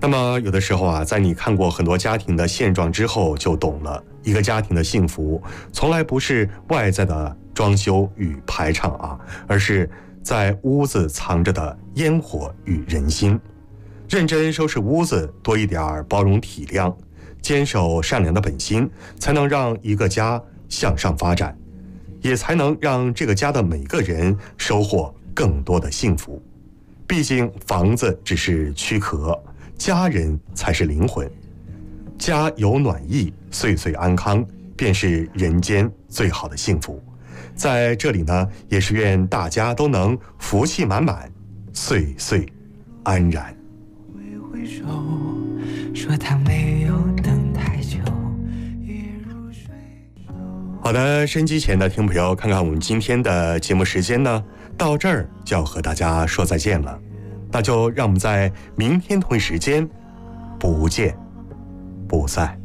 那么有的时候啊，在你看过很多家庭的现状之后，就懂了，一个家庭的幸福从来不是外在的装修与排场啊，而是在屋子藏着的烟火与人心。认真收拾屋子，多一点包容体谅，坚守善良的本心，才能让一个家向上发展，也才能让这个家的每个人收获更多的幸福。毕竟房子只是躯壳，家人才是灵魂。家有暖意，岁岁安康，便是人间最好的幸福。在这里呢，也是愿大家都能福气满满，岁岁安然。 挥挥手，说他没有等太久，一入睡熟。 好的，收音机前的听众朋友，看看我们今天的节目时间呢，到这儿就要和大家说再见了。那就让我们在明天同一时间不见不散。